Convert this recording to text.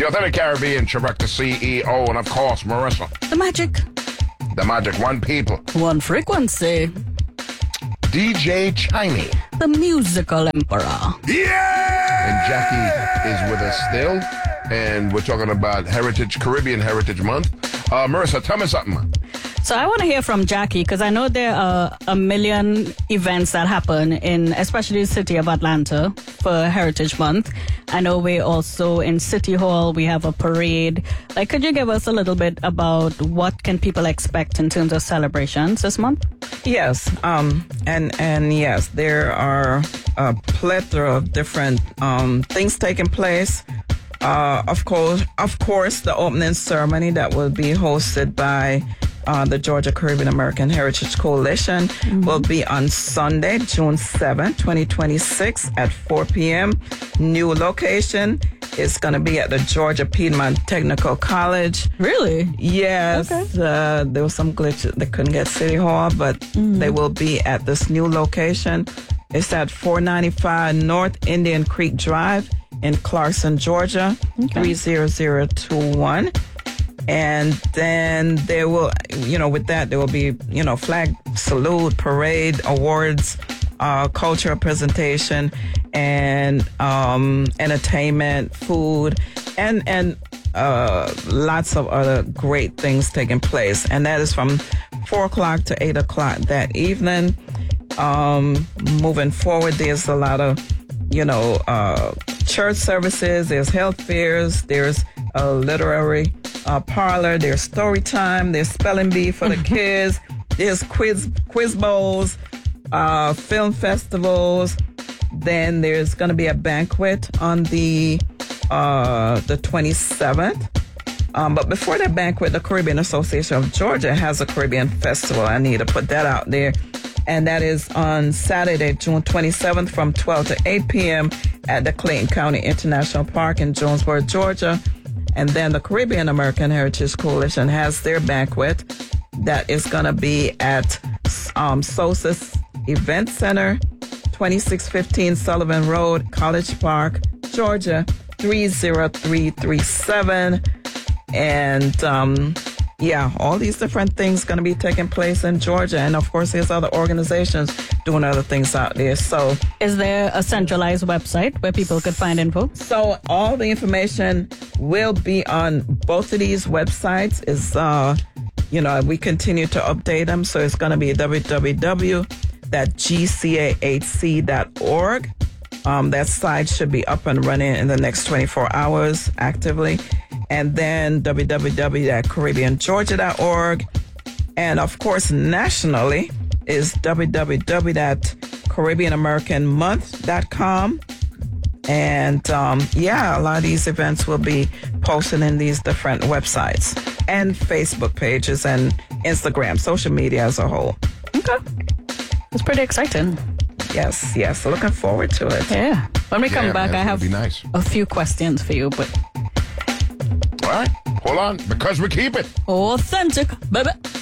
The Authentic Caribbean, Trebek, the CEO, and of course, Marissa. The magic. The magic. One people. One frequency. DJ Chiney. The musical emperor. Yeah! And Jackie is with us still. And we're talking about Caribbean Heritage Month. Marissa, tell me something. So I want to hear from Jackie because I know there are a million events that happen in especially the city of Atlanta for Heritage Month. I know we also in City Hall, we have a parade. Like, could you give us a little bit about what can people expect in terms of celebrations this month? Yes, and yes, there are a plethora of different things taking place. Of course, the opening ceremony that will be hosted by the Georgia Caribbean American Heritage Coalition will be on Sunday, June 7, 2026 at 4 p.m. New location is going to be at the Georgia Piedmont Technical College. Really? Yes. Okay. There was some glitch. They couldn't get City Hall, but they will be at this new location. It's at 495 North Indian Creek Drive in Clarkson, Georgia, 30021. And then there will, with that, there will be, flag salute, parade, awards, cultural presentation, and entertainment, food, and lots of other great things taking place. And that is from 4 o'clock to 8 o'clock that evening. Moving forward, there's a lot of, church services, there's health fairs, there's a literary parlor, there's story time, there's spelling bee for the kids, there's quiz bowls, film festivals. Then there's going to be a banquet on the 27th. But before that banquet, the Caribbean Association of Georgia has a Caribbean Festival. I need to put that out there. And that is on Saturday, June 27th from 12 to 8 p.m. at the Clayton County International Park in Jonesboro, Georgia. And then the Caribbean American Heritage Coalition has their banquet that is going to be at SOSA's Event Center, 2615 Sullivan Road, College Park, Georgia, 30337. And all these different things going to be taking place in Georgia. And of course, there's other organizations doing other things out there. So, is there a centralized website where people could find info? So all the information will be on both of these websites. We continue to update them. So it's going to be www.gcahc.org. That site should be up and running in the next 24 hours actively. And then www.caribbeangeorgia.org. And of course, nationally is www.caribbeanamericanmonth.com. And a lot of these events will be posted in these different websites and Facebook pages and Instagram, social media as a whole. Okay. It's pretty exciting. Yes. Looking forward to it. Yeah. When we come back, I have a few questions for you, but... All right, hold on, because we keep it authentic, baby.